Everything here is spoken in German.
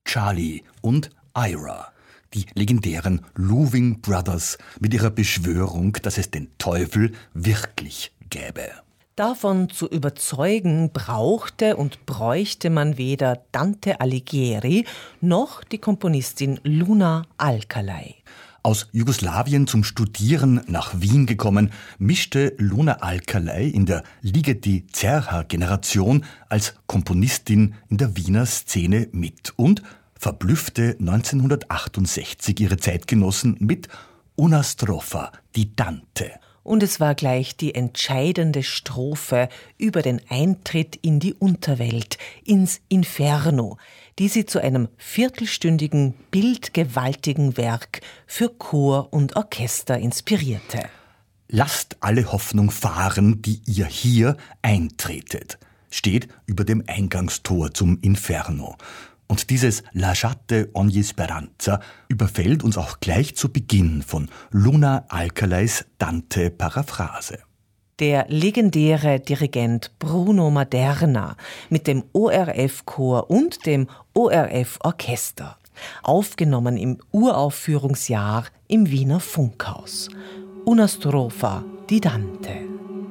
Charlie und Ira. Die legendären Louving Brothers mit ihrer Beschwörung, dass es den Teufel wirklich gäbe. Davon zu überzeugen brauchte und bräuchte man weder Dante Alighieri noch die Komponistin Luna Alcalay. Aus Jugoslawien zum Studieren nach Wien gekommen, mischte Luna Alcalay in der Ligeti Zerha-Generation als Komponistin in der Wiener Szene mit und verblüffte 1968 ihre Zeitgenossen mit Una Strofa di Dante. Und es war gleich die entscheidende Strophe über den Eintritt in die Unterwelt, ins Inferno, die sie zu einem viertelstündigen, bildgewaltigen Werk für Chor und Orchester inspirierte. Lasst alle Hoffnung fahren, die ihr hier eintretet, steht über dem Eingangstor zum Inferno. Und dieses Lasciate ogni speranza überfällt uns auch gleich zu Beginn von Luna Alcalays Dante-Paraphrase. Der legendäre Dirigent Bruno Maderna mit dem ORF-Chor und dem ORF-Orchester. Aufgenommen im Uraufführungsjahr im Wiener Funkhaus. Una Strofa di Dante.